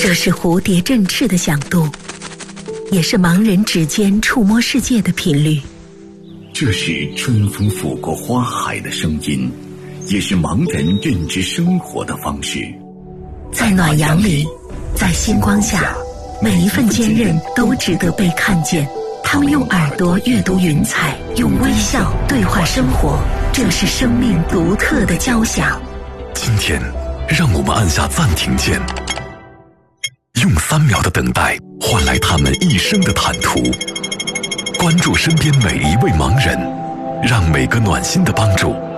这是蝴蝶振翅的响度，也是盲人指尖触摸世界的频率。 这是春风拂过花海的声音，也是盲人认知生活的方式。 在暖阳里，在星光下，每一份坚韧都值得被看见。他们用耳朵阅读云彩，用微笑对话生活，这是生命独特的交响。 今天，让我们按下暂停键，用3秒的等待换来他们一生的坦途。关注身边每一位盲人，让每个暖心的帮助